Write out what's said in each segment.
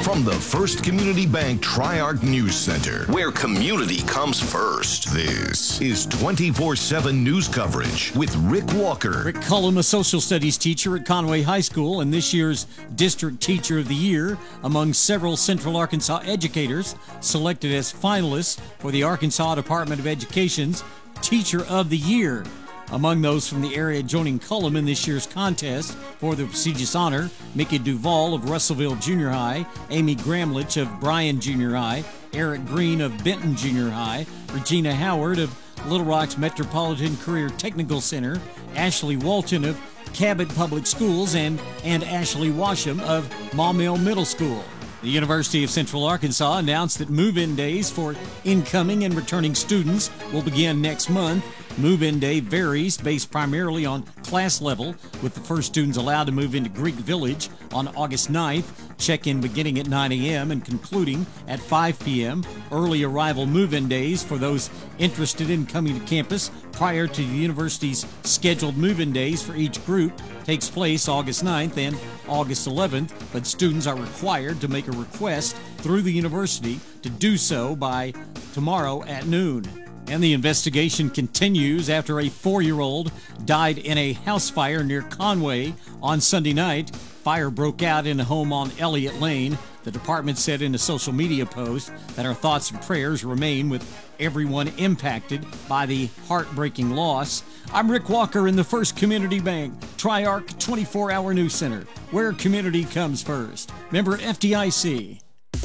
From the First Community Bank Tri-Arc News Center, where community comes first, this is 24/7 news coverage with Rick Walker. Rick Cullum, a social studies teacher at Conway High School and this year's District Teacher of the Year, among several Central Arkansas educators selected as finalists for the Arkansas Department of Education's Teacher of the Year. Among those from the area joining Cullum in this year's contest for the prestigious honor, Mickey Duvall of Russellville Junior High, Amy Gramlich of Bryan Junior High, Eric Green of Benton Junior High, Regina Howard of Little Rock's Metropolitan Career Technical Center, Ashley Walton of Cabot Public Schools, and Ashley Washam of Maumelle Middle School. The University of Central Arkansas announced that move-in days for incoming and returning students will begin next month. Move-in day varies based primarily on class level, with the first students allowed to move into Greek Village on August 9th, check-in beginning at 9 a.m. and concluding at 5 p.m. Early arrival move-in days for those interested in coming to campus prior to the university's scheduled move-in days for each group takes place August 9th and August 11th, but students are required to make a request through the university to do so by tomorrow at noon. And the investigation continues after a 4-year-old died in a house fire near Conway on Sunday night. Fire broke out in a home on Elliott Lane. The department said in a social media post that our thoughts and prayers remain with everyone impacted by the heartbreaking loss. I'm Rick Walker in the First Community Bank Tri-Arc 24-Hour News Center, where community comes first. Member FDIC.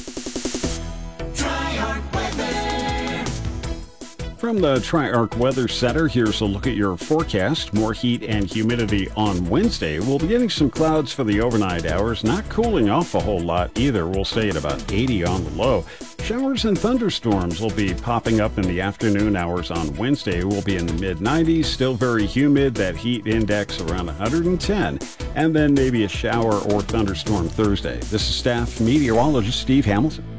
From the Tri-Arc Weather Center, here's a look at your forecast. More heat and humidity on Wednesday. We'll be getting some clouds for the overnight hours, not cooling off a whole lot either. We'll stay at about 80 on the low. Showers and thunderstorms will be popping up in the afternoon hours on Wednesday. We'll be in the mid-90s, still very humid, that heat index around 110, and then maybe a shower or thunderstorm Thursday. This is staff meteorologist Steve Hamilton.